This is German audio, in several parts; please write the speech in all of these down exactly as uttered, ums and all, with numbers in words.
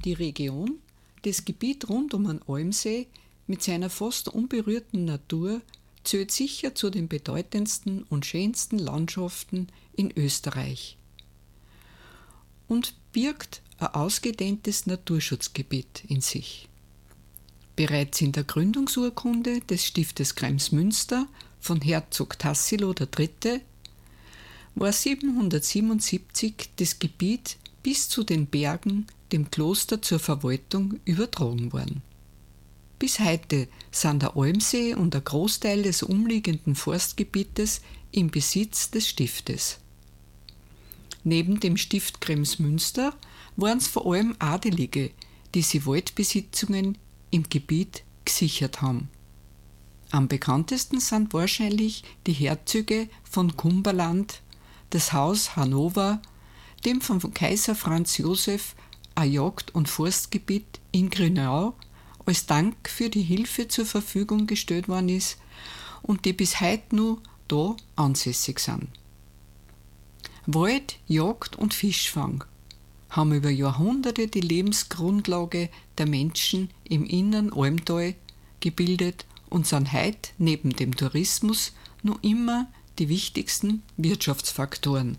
Die Region, das Gebiet rund um den Almsee mit seiner fast unberührten Natur, zählt sicher zu den bedeutendsten und schönsten Landschaften in Österreich und birgt ein ausgedehntes Naturschutzgebiet in sich. Bereits in der Gründungsurkunde des Stiftes Kremsmünster von Herzog Tassilo der Dritte war siebenhundertsiebenundsiebzig das Gebiet bis zu den Bergen dem Kloster zur Verwaltung übertragen worden. Bis heute sind der Almsee und ein Großteil des umliegenden Forstgebietes im Besitz des Stiftes. Neben dem Stift Kremsmünster waren es vor allem Adelige, die sie Waldbesitzungen im Gebiet gesichert haben. Am bekanntesten sind wahrscheinlich die Herzöge von Cumberland, das Haus Hannover, dem von Kaiser Franz Josef ein Jagd- und Forstgebiet in Grünau als Dank für die Hilfe zur Verfügung gestellt worden ist und die bis heute nur da ansässig sind. Wald, Jagd und Fischfang haben über Jahrhunderte die Lebensgrundlage der Menschen im inneren Almtal gebildet und sind heute neben dem Tourismus noch immer die wichtigsten Wirtschaftsfaktoren.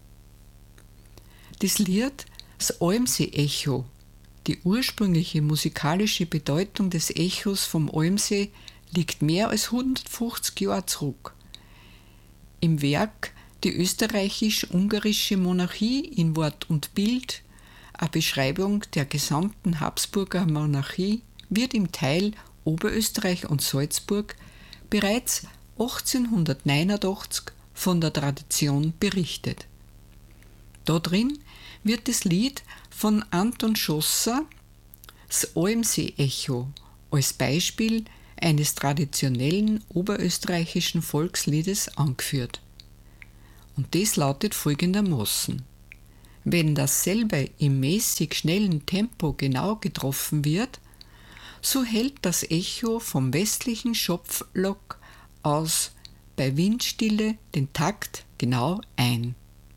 Das Lied Das Almsee-Echo, die ursprüngliche musikalische Bedeutung des Echos vom Almsee, liegt mehr als hundertfünfzig Jahre zurück. Im Werk Die österreichisch-ungarische Monarchie in Wort und Bild, eine Beschreibung der gesamten Habsburger Monarchie, wird im Teil Oberösterreich und Salzburg bereits achtzehnhundertneunundachtzig von der Tradition berichtet. Darin wird das Lied von Anton Schosser, das Almsee-Echo, als Beispiel eines traditionellen oberösterreichischen Volksliedes angeführt. Und das lautet folgendermaßen: Wenn dasselbe im mäßig schnellen Tempo genau getroffen wird, so hält das Echo vom westlichen Schopfloch aus bei Windstille den Takt genau ein.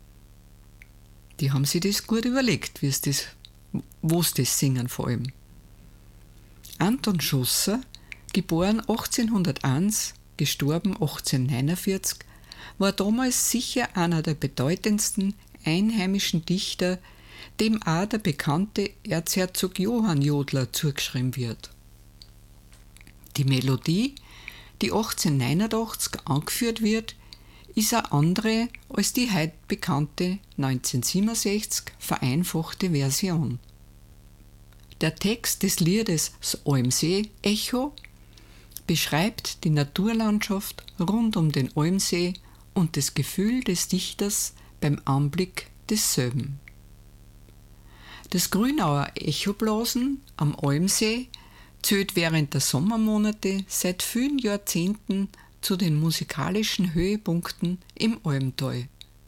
Die haben sich das gut überlegt, wie es das, wo sie das singen vor allem. Anton Schosser, geboren achtzehnhunderteins, gestorben achtzehnhundertneunundvierzig, war damals sicher einer der bedeutendsten einheimischen Dichter, dem auch der bekannte Erzherzog Johann Jodler zugeschrieben wird. Die Melodie, die achtzehnhundertneunundachtzig angeführt wird, ist eine andere als die heute bekannte neunzehnhundertsiebenundsechzig vereinfachte Version. Der Text des Liedes Das Almsee-Echo beschreibt die Naturlandschaft rund um den Almsee und das Gefühl des Dichters beim Anblick desselben. Das Grünauer Echoblasen am Almsee zählt während der Sommermonate seit vielen Jahrzehnten zu den musikalischen Höhepunkten im Almtal.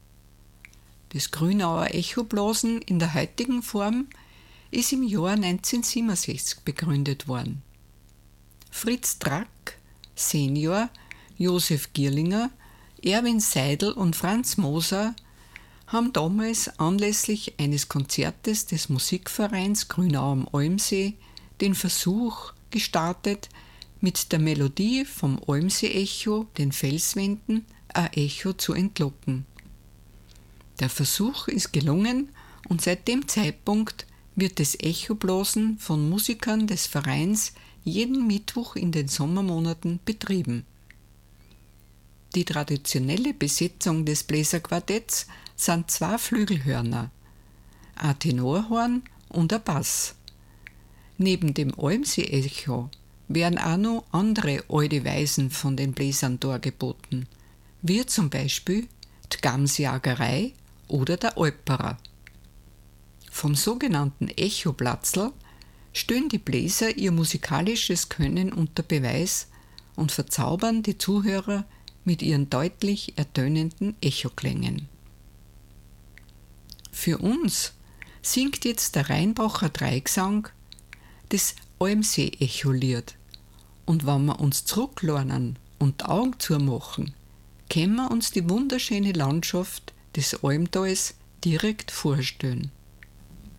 Das Grünauer Echoblasen in der heutigen Form ist im Jahr neunzehnhundertsiebenundsechzig begründet worden. Fritz Track, Senior, Josef Gierlinger, Erwin Seidel und Franz Moser haben damals anlässlich eines Konzertes des Musikvereins Grünau am Almsee den Versuch gestartet, mit der Melodie vom Almsee-Echo, den Felswänden, ein Echo zu entlocken. Der Versuch ist gelungen und seit dem Zeitpunkt wird das Echoblasen von Musikern des Vereins jeden Mittwoch in den Sommermonaten betrieben. Die traditionelle Besetzung des Bläserquartetts sind zwei Flügelhörner, ein Tenorhorn und ein Bass. Neben dem Almsee-Echo werden auch noch andere alte Weisen von den Bläsern dargeboten, wie zum Beispiel die Gamsjagerei oder der Alperer. Vom sogenannten Echoplatzl stellen die Bläser ihr musikalisches Können unter Beweis und verzaubern die Zuhörer mit ihren deutlich ertönenden Echoklängen. Für uns singt jetzt der Rheinbacher Dreigesang das Almsee-Echo-Lied. Und wenn wir uns zurücklehnen und die Augen zumachen, können wir uns die wunderschöne Landschaft des Almtals direkt vorstellen.